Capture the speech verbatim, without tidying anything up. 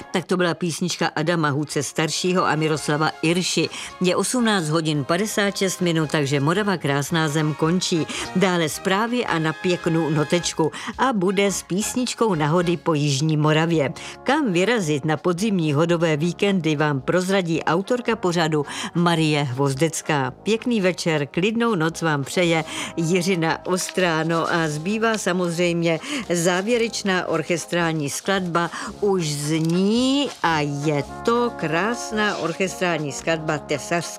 Tak to byla písnička Adama Huce staršího a Miroslava Irši. Je osmnáct hodin padesát šest minut, takže Morava krásná zem končí. Dále zprávy a na pěknou notečku a bude s písničkou Nahody po jižní Moravě. Kam vyrazit na podzimní hodové víkendy vám prozradí autorka pořadu Marie Hvozdecká. Pěkný večer, klidnou noc vám přeje Jiřina Ostráno a zbývá samozřejmě závěrečná orchestrální skladba. Už zní a je to krásná orchestrální skladba Tesařská